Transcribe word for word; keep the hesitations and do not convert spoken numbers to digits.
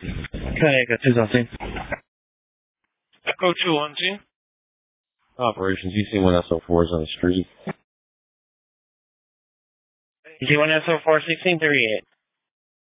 Echo two one two. Echo two one two. Operations, U C one S O four is on the street. U C one S O four, sixteen thirty-eight.